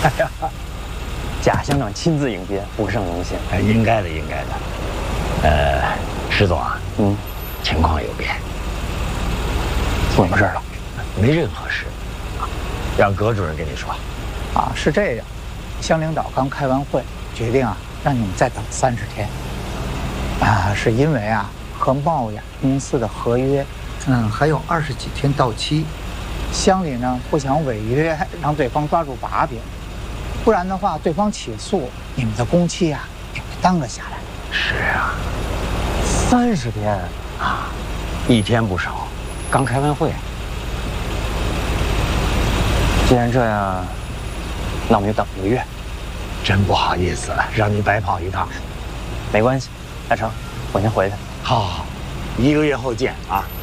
哎呀，贾乡长亲自迎宾，不胜荣幸。 应该的，应该的。石总啊，情况有变。 怎么回事了？ 没任何事，让葛主任跟你说。 啊，是这样，乡领导刚开完会，决定啊，让你们再等30天。啊，是因为啊，和茂雅公司的合约，还有20几天到期，乡里呢不想违约，让对方抓住把柄，不然的话，对方起诉，你们的工期啊也会耽搁下来。 是啊 ，30天啊，1天不少，刚开完会。 既然这样，那我们就等1个月。 真不好意思了，让你白跑一趟。 没关系，大成，我先回去。 好，1个月后见啊。